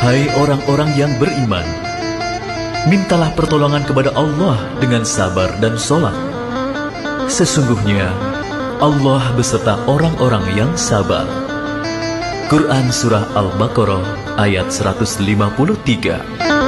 Hai orang-orang yang beriman, mintalah pertolongan kepada Allah dengan sabar dan sholat. Sesungguhnya Allah beserta orang-orang yang sabar. Quran Surah Al-Baqarah ayat 153.